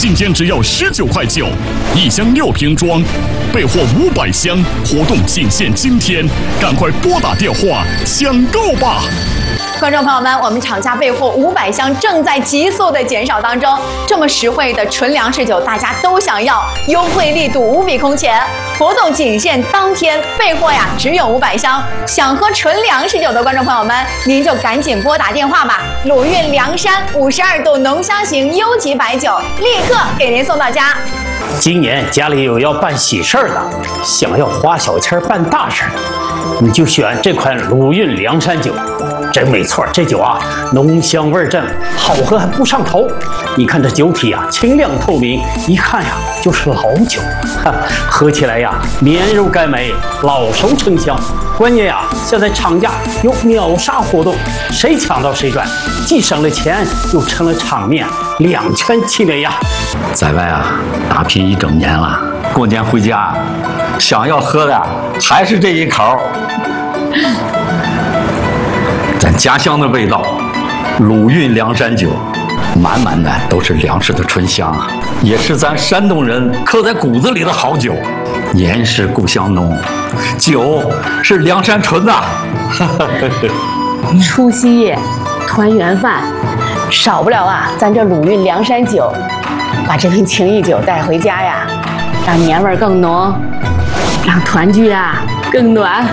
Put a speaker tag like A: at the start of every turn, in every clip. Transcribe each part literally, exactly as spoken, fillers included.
A: 进店只要十九块九，一箱六瓶装，备货五百箱，活动仅限今天，赶快拨打电话抢购吧！
B: 观众朋友们，我们厂家备货五百箱，正在急速的减少当中。这么实惠的纯粮食酒，大家都想要，优惠力度无比空前。活动仅限当天，备货呀只有五百箱。想喝纯粮食酒的观众朋友们，您就赶紧拨打电话吧。鲁韵梁山五十二度浓香型优级白酒，立刻给您送到家。
C: 今年家里有要办喜事儿的，想要花小钱办大事儿，你就选这款鲁韵梁山酒。真没错，这酒啊，浓香味正，好喝还不上头。你看这酒体啊，清亮透明，一看呀就是老酒，哈，喝起来呀绵柔甘美，老熟成香。关键呀，现在厂家有秒杀活动，谁抢到谁赚，既省了钱，又成了场面，两全其美呀。
D: 在外啊打拼一整年了，过年回家，想要喝的还是这一口。咱家乡的味道，鲁韵梁山酒，满满的都是粮食的醇香啊，也是咱山东人刻在骨子里的好酒。年是故乡浓，酒是梁山醇呐。
E: 除夕夜团圆饭，少不了啊咱这鲁韵梁山酒。把这瓶情谊酒带回家呀，让年味更浓，让团聚啊更暖。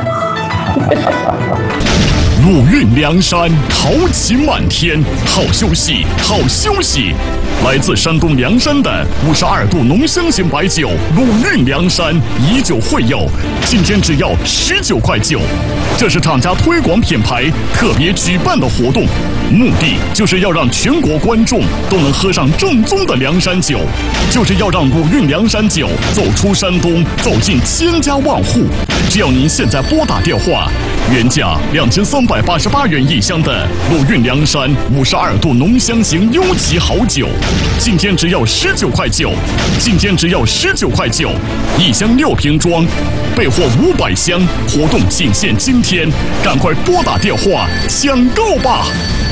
A: 鲁韵梁山，豪情满天，好休息，好休息！来自山东凉山的五十二度浓香型白酒鲁韵梁山，以酒会友，今天只要十九块九。这是厂家推广品牌特别举办的活动，目的就是要让全国观众都能喝上正宗的凉山酒，就是要让鲁韵梁山酒走出山东，走进千家万户。只要您现在拨打电话，原价两千三百八十八元一箱的鲁韵梁山五十二度浓香型优级好酒，今天只要十九块九，今天只要十九块九，一箱六瓶装，备货五百箱，活动仅限今天，赶快拨打电话抢购吧！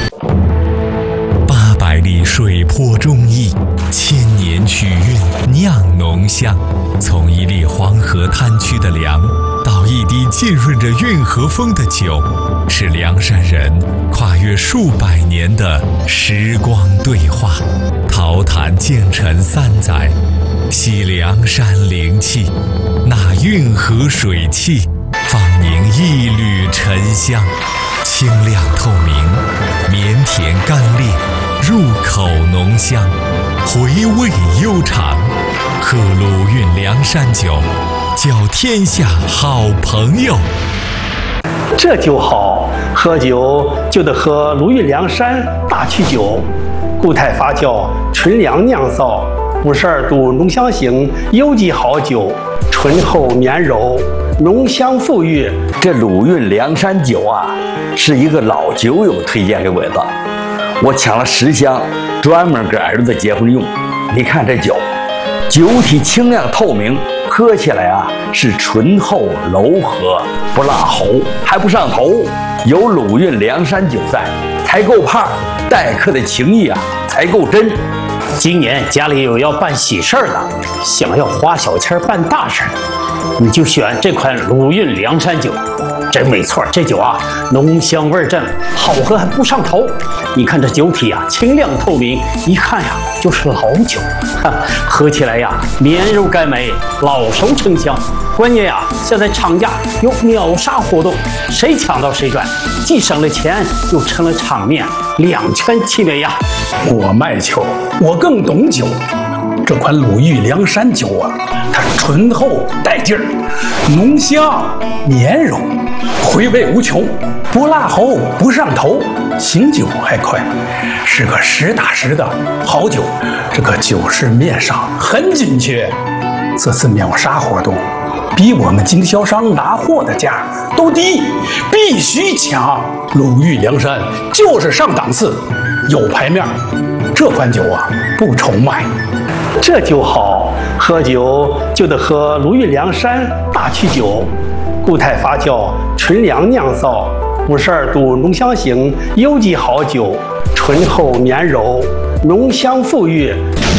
F: 八百里水泊忠义，千年曲韵酿浓香。从一粒黄河滩区的粮，到一滴浸润着运河风的酒，是凉山人跨越数百年的时光对话。陶坛建成三载，吸凉山灵气，那运河水汽，放凝一缕沉香，清亮透明，绵甜甘冽，入口浓香，回味悠长。喝鲁韵梁山酒，交天下好朋友。
C: 这酒好，喝酒就得喝鲁韵梁山大曲酒，固态发酵，纯粮酿造，五十二度浓香型优级好酒，醇厚绵柔，浓香馥郁。
D: 这鲁韵梁山酒啊，是一个老酒友推荐给我的，我抢了十箱，专门给儿子结婚用。你看这酒，酒体清亮透明，喝起来啊是醇厚柔和，不辣齁，还不上头。有鲁韵梁山酒在，才够胖，待客的情谊啊才够真。
C: 今年家里有要办喜事儿的，想要花小钱办大事儿，你就选这款鲁韵梁山酒。真没错，这酒啊，浓香味正，好喝还不上头。你看这酒体啊，清亮透明，一看呀就是老酒，哈，喝起来呀绵柔甘美，老熟成香。关键呀，现在厂家有秒杀活动，谁抢到谁赚，既省了钱，又成了场面，两全其美呀。
G: 我卖酒，我更懂酒。这款鲁豫梁山酒啊，它醇厚带劲儿，浓香绵柔，回味无穷，不辣齁，不上头，醒酒还快，是个实打实的好酒。这个酒市面上很紧缺，这次秒杀活动比我们经销商拿货的价都低，必须抢。鲁豫梁山就是上档次，有牌面。这款酒啊，不愁卖。
C: 这酒好，喝酒就得喝鲁韵梁山大曲酒，固态发酵，纯粮酿造，五十二度浓香型优级好酒，醇厚绵柔，浓香馥郁，